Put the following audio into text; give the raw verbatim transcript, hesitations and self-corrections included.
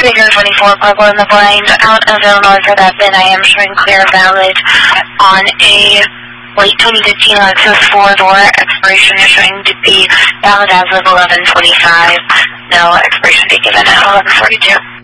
Figure twenty-four, purple in the blind, out of Illinois for that bin. I am showing clear valid on a late twenty fifteen Lexus four-door. Expiration is showing to be valid as of eleven twenty-five. No expiration date given at eleven forty-two.